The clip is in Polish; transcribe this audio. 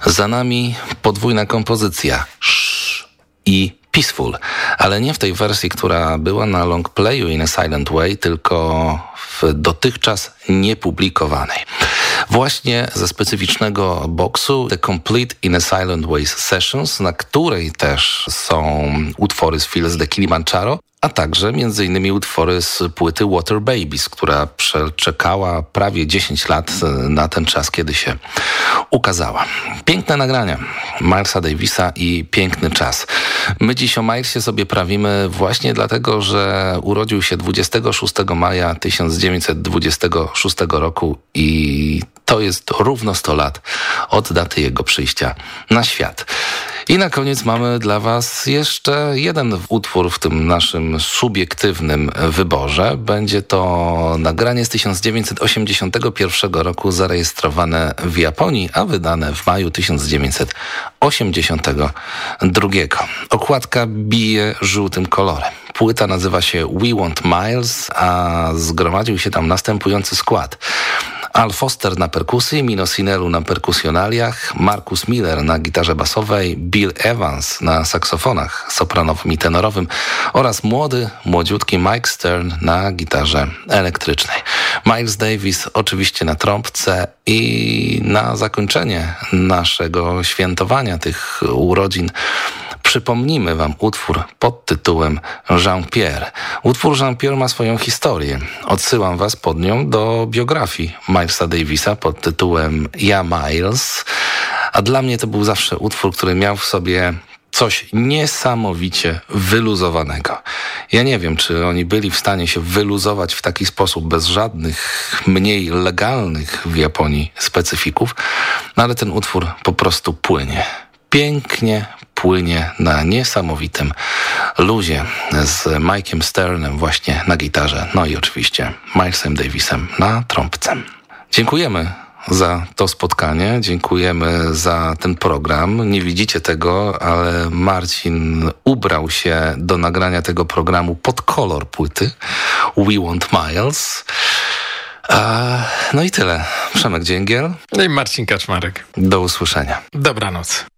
Za nami podwójna kompozycja Shh i Peaceful, ale nie w tej wersji, która była na longplayu In a Silent Way, tylko w dotychczas niepublikowanej. Właśnie ze specyficznego boksu The Complete In a Silent Ways Sessions, na której też są utwory z Feels the Kilimanjaro, a także m.in. utwory z płyty Water Babies, która przeczekała prawie 10 lat na ten czas, kiedy się ukazała. Piękne nagrania Milesa Davisa i piękny czas. My dziś o Milesie sobie prawimy właśnie dlatego, że urodził się 26 maja 1926 roku i to jest równo 100 lat od daty jego przyjścia na świat. I na koniec mamy dla Was jeszcze jeden utwór w tym naszym subiektywnym wyborze. Będzie to nagranie z 1981 roku, zarejestrowane w Japonii, a wydane w maju 1982. Okładka bije żółtym kolorem. Płyta nazywa się We Want Miles, a zgromadził się tam następujący skład. Al Foster na perkusji, Mino Sinelu na perkusjonaliach, Marcus Miller na gitarze basowej, Bill Evans na saksofonach sopranowym i tenorowym oraz młodziutki Mike Stern na gitarze elektrycznej. Miles Davis oczywiście na trąbce i na zakończenie naszego świętowania tych urodzin przypomnijmy Wam utwór pod tytułem Jean-Pierre. Utwór Jean-Pierre ma swoją historię. Odsyłam Was pod nią do biografii Milesa Davisa pod tytułem Ja Miles. A dla mnie to był zawsze utwór, który miał w sobie coś niesamowicie wyluzowanego. Ja nie wiem, czy oni byli w stanie się wyluzować w taki sposób bez żadnych mniej legalnych w Japonii specyfików, no ale ten utwór po prostu płynie. Pięknie płynie na niesamowitym luzie z Mike'em Sternem właśnie na gitarze, no i oczywiście Milesem Davisem na trąbce. Dziękujemy za to spotkanie, dziękujemy za ten program. Nie widzicie tego, ale Marcin ubrał się do nagrania tego programu pod kolor płyty We Want Miles. No i tyle. Przemek Dzięgiel. No i Marcin Kaczmarek. Do usłyszenia. Dobranoc.